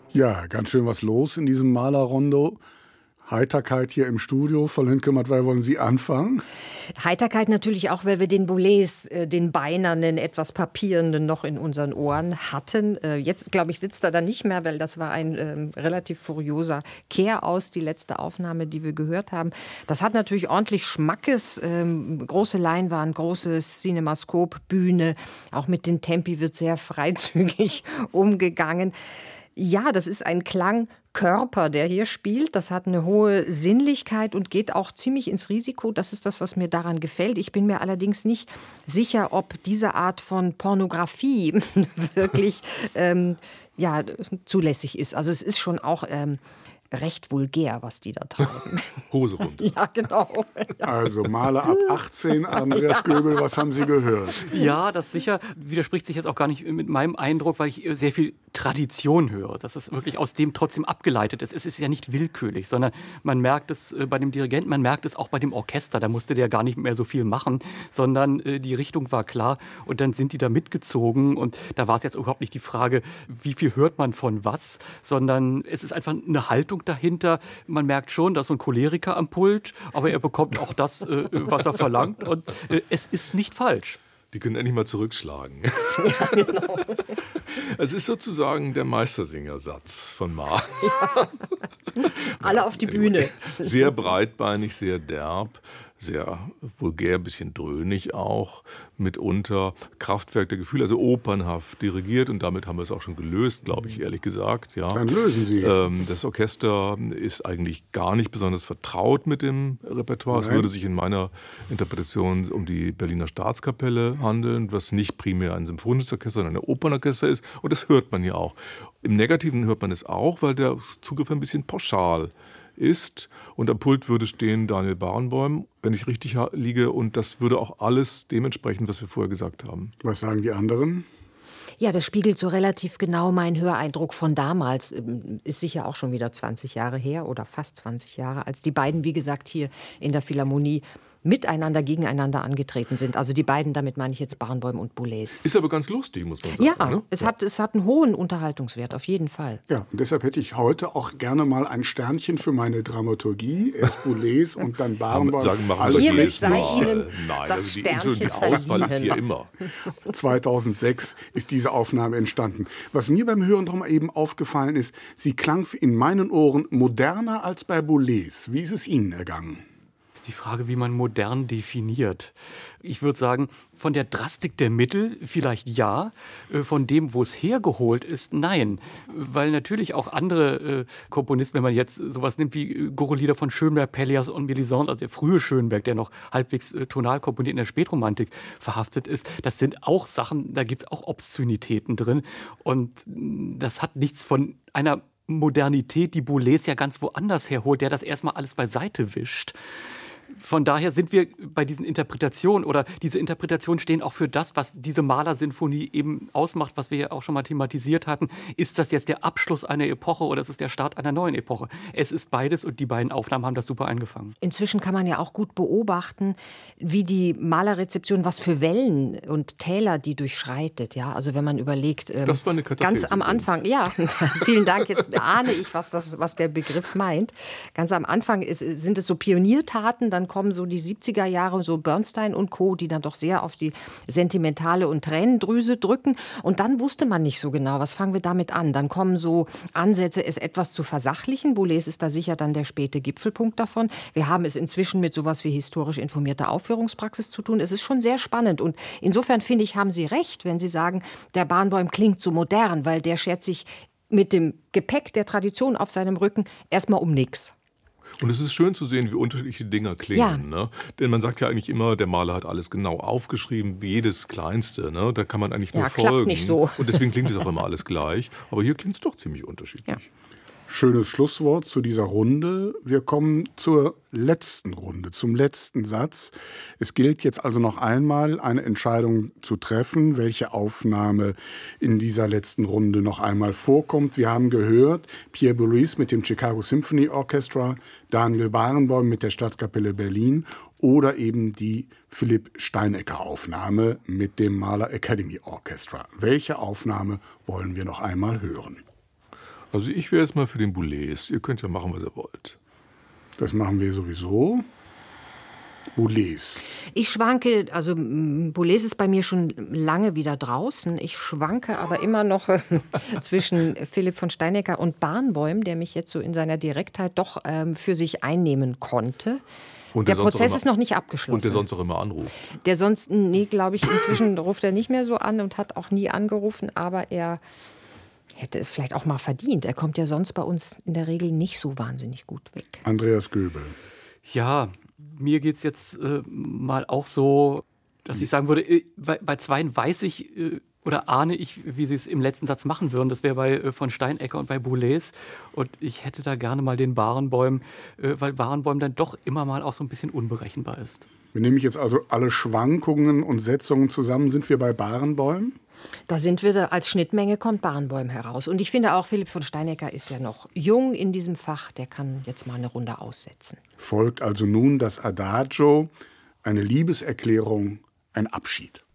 Ja, ganz schön was los in diesem Malerrondo. Heiterkeit hier im Studio. Frau Lindke, wollen Sie anfangen? Heiterkeit natürlich auch, weil wir den Boulez, den beinernen, etwas papierenden noch in unseren Ohren hatten. Jetzt, glaube ich, sitzt er da nicht mehr, weil das war ein relativ furioser Kehraus, die letzte Aufnahme, die wir gehört haben. Das hat natürlich ordentlich Schmackes. Große Leinwand, großes Cinemascope, Bühne. Auch mit den Tempi wird sehr freizügig umgegangen. Ja, das ist ein Klangkörper, der hier spielt. Das hat eine hohe Sinnlichkeit und geht auch ziemlich ins Risiko. Das ist das, was mir daran gefällt. Ich bin mir allerdings nicht sicher, ob diese Art von Pornografie wirklich zulässig ist. Also es ist schon auch recht vulgär, was die da treiben. Hose runter. Ja, genau. Also Maler ab 18, Andreas Göbel, was haben Sie gehört? Ja, das sicher widerspricht sich jetzt auch gar nicht mit meinem Eindruck, weil ich sehr viel Tradition höre, dass es wirklich aus dem trotzdem abgeleitet ist. Es ist ja nicht willkürlich, sondern man merkt es bei dem Dirigenten, man merkt es auch bei dem Orchester. Da musste der gar nicht mehr so viel machen, sondern die Richtung war klar und dann sind die da mitgezogen und da war es jetzt überhaupt nicht die Frage, wie viel hört man von was, sondern es ist einfach eine Haltung dahinter. Man merkt schon, da ist so ein Choleriker am Pult, aber er bekommt auch das, was er verlangt und es ist nicht falsch. Die können endlich mal zurückschlagen. Ja, genau. Es ist sozusagen der Meistersingersatz von Mahler. Ja. Alle auf die Bühne. Sehr breitbeinig, sehr derb, sehr vulgär, ein bisschen dröhnig auch, mitunter Kraftwerk der Gefühle, also opernhaft dirigiert und damit haben wir es auch schon gelöst, glaube ich, ehrlich gesagt. Ja. Dann lösen Sie. Das Orchester ist eigentlich gar nicht besonders vertraut mit dem Repertoire. Nein. Es würde sich in meiner Interpretation um die Berliner Staatskapelle handeln, was nicht primär ein symphonisches Orchester, sondern ein Opernorchester ist und das hört man ja auch. Im Negativen hört man es auch, weil der Zugriff ein bisschen pauschal ist. Und am Pult würde stehen Daniel Barenboim, wenn ich richtig liege. Und das würde auch alles dementsprechend, was wir vorher gesagt haben. Was sagen die anderen? Ja, das spiegelt so relativ genau meinen Höreindruck von damals. Ist sicher auch schon wieder 20 Jahre her oder fast 20 Jahre, als die beiden, wie gesagt, hier in der Philharmonie miteinander, gegeneinander angetreten sind. Also die beiden, damit meine ich jetzt Barenboim und Boulez. Ist aber ganz lustig, muss man sagen. Ja, ne? Es hat einen hohen Unterhaltungswert, auf jeden Fall. Ja, und deshalb hätte ich heute auch gerne mal ein Sternchen für meine Dramaturgie. Erst Boulez und dann Barenboim. Hiermit sei Ihnen Nein, das Sternchen die Auswahl ist hier immer. 2006 ist diese Aufnahme entstanden. Was mir beim Hören darum eben aufgefallen ist, sie klang in meinen Ohren moderner als bei Boulez. Wie ist es Ihnen ergangen? Die Frage, wie man modern definiert. Ich würde sagen, von der Drastik der Mittel vielleicht ja, von dem, wo es hergeholt ist, nein. Weil natürlich auch andere Komponisten, wenn man jetzt sowas nimmt wie Chorlieder von Schönberg, Pellias und Mélisande, also der frühe Schönberg, der noch halbwegs tonal komponiert in der Spätromantik verhaftet ist, das sind auch Sachen, da gibt es auch Obszönitäten drin. Und das hat nichts von einer Modernität, die Boulez ja ganz woanders herholt, der das erstmal alles beiseite wischt. Von daher sind wir bei diesen Interpretationen oder diese Interpretationen stehen auch für das, was diese Malersinfonie eben ausmacht, was wir ja auch schon mal thematisiert hatten. Ist das jetzt der Abschluss einer Epoche oder ist es der Start einer neuen Epoche? Es ist beides und die beiden Aufnahmen haben das super eingefangen. Inzwischen kann man ja auch gut beobachten, wie die Malerrezeption, was für Wellen und Täler die durchschreitet. Ja, also wenn man überlegt, das war eine ganz am Anfang, ja, vielen Dank, jetzt ahne ich, was der Begriff meint. Ganz am Anfang sind es so Pioniertaten, dann kommen so die 70er Jahre, so Bernstein und Co., die dann doch sehr auf die sentimentale und Tränendrüse drücken. Und dann wusste man nicht so genau, was fangen wir damit an. Dann kommen so Ansätze, es etwas zu versachlichen. Boulez ist da sicher dann der späte Gipfelpunkt davon. Wir haben es inzwischen mit sowas wie historisch informierter Aufführungspraxis zu tun. Es ist schon sehr spannend. Und insofern finde ich, haben Sie recht, wenn Sie sagen, der Barenboim klingt so modern, weil der schert sich mit dem Gepäck der Tradition auf seinem Rücken erstmal um nichts. Und es ist schön zu sehen, wie unterschiedliche Dinge klingen. Ja. Ne? Denn man sagt ja eigentlich immer, der Maler hat alles genau aufgeschrieben, jedes Kleinste. Ne? Da kann man eigentlich nur folgen. Klappt nicht so. Und deswegen klingt es auch immer alles gleich. Aber hier klingt es doch ziemlich unterschiedlich. Ja. Schönes Schlusswort zu dieser Runde. Wir kommen zur letzten Runde, zum letzten Satz. Es gilt jetzt also noch einmal, eine Entscheidung zu treffen, welche Aufnahme in dieser letzten Runde noch einmal vorkommt. Wir haben gehört, Pierre Boulez mit dem Chicago Symphony Orchestra, Daniel Barenboim mit der Staatskapelle Berlin oder eben die Philipp Steinecker-Aufnahme mit dem Mahler Academy Orchestra. Welche Aufnahme wollen wir noch einmal hören? Also ich wäre jetzt mal für den Boulez. Ihr könnt ja machen, was ihr wollt. Das machen wir sowieso. Boulez. Ich schwanke, also Boulez ist bei mir schon lange wieder draußen. Ich schwanke aber immer noch zwischen Philipp von Steinecker und Barenboim, der mich jetzt so in seiner Direktheit doch für sich einnehmen konnte. Und der Prozess ist noch nicht abgeschlossen. Und der sonst auch immer anruft. Der sonst, nee, glaube ich, inzwischen ruft er nicht mehr so an und hat auch nie angerufen, aber er hätte es vielleicht auch mal verdient. Er kommt ja sonst bei uns in der Regel nicht so wahnsinnig gut weg. Andreas Göbel. Ja, mir geht es jetzt mal auch so, dass ich sagen würde, bei zweien weiß ich oder ahne ich, wie sie es im letzten Satz machen würden. Das wäre bei von Steinecker und bei Boulez. Und ich hätte da gerne mal den Barenboim, weil Barenboim dann doch immer mal auch so ein bisschen unberechenbar ist. Wir nehmen jetzt also alle Schwankungen und Setzungen zusammen. Sind wir bei Barenboim? Da sind wir, da, als Schnittmenge kommt Barenboim heraus. Und ich finde auch, Philipp von Steinecker ist ja noch jung in diesem Fach. Der kann jetzt mal eine Runde aussetzen. Folgt also nun das Adagio, eine Liebeserklärung, ein Abschied.